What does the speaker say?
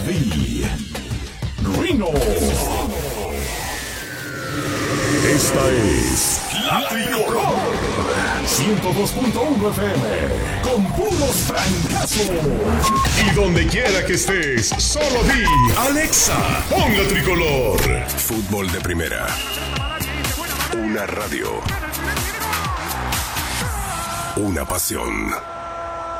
Rino. Esta es La Tricolor 102.1 FM con puros francazos. Y donde quiera que estés, solo di Alexa, pon La Tricolor. Fútbol de primera. Una radio. Una pasión.